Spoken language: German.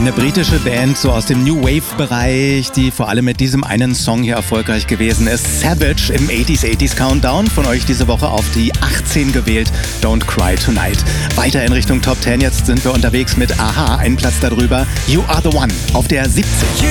Eine britische Band, so aus dem New Wave-Bereich, die vor allem mit diesem einen Song hier erfolgreich gewesen ist. Savage im 80s Countdown, von euch diese Woche auf die 18 gewählt. Don't Cry Tonight. Weiter in Richtung Top 10, jetzt sind wir unterwegs mit Aha, einen Platz darüber. You Are The One auf der 17.